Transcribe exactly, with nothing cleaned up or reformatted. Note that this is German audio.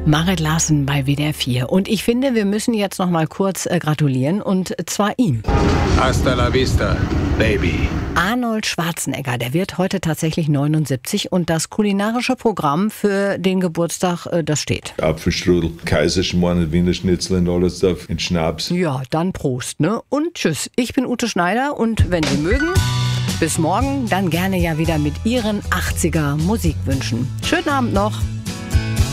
Marit Larsen bei W D R vier. Und ich finde, wir müssen jetzt noch mal kurz äh, gratulieren, und zwar ihm. Hasta la vista, baby. Arnold Schwarzenegger, der wird heute tatsächlich neunundsiebzig, und das kulinarische Programm für den Geburtstag, äh, das steht. Apfelstrudel, Kaiserschmarrn, Wiener Schnitzel und alles auf in Schnaps. Ja, dann Prost, ne? Und tschüss. Ich bin Ute Schneider, und wenn Sie mögen, bis morgen, dann gerne ja wieder mit Ihren achtziger Musikwünschen. Schönen Abend noch.